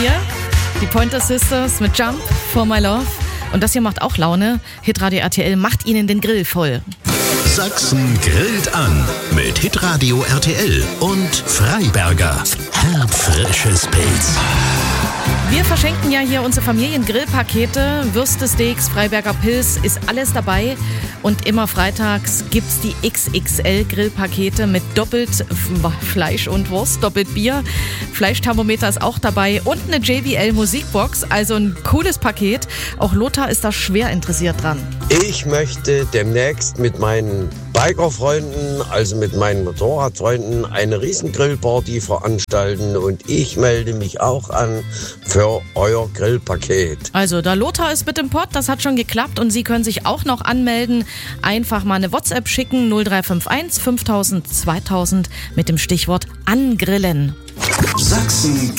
hier. Die Pointer Sisters mit Jump for My Love. Und das hier macht auch Laune. Hitradio RTL macht Ihnen den Grill voll. Sachsen grillt an mit Hitradio RTL und Freiberger. Herbfrisches Pilz. Wir verschenken ja hier unsere Familiengrillpakete. Würste, Steaks, Freiberger Pilz, ist alles dabei. Und immer freitags gibt's die XXL-Grillpakete mit doppelt Fleisch und Wurst, doppelt Bier. Fleischthermometer ist auch dabei und eine JBL-Musikbox. Also ein cooles Paket. Auch Lothar ist da schwer interessiert dran. Ich möchte demnächst mit meinen Bikerfreunden, also mit meinen Motorradfreunden, eine riesen Grillparty veranstalten und ich melde mich auch an für euer Grillpaket. Also der Lothar ist mit im Pott, das hat schon geklappt und Sie können sich auch noch anmelden. Einfach mal eine WhatsApp schicken, 0351 5000 2000 mit dem Stichwort angrillen. Sachsen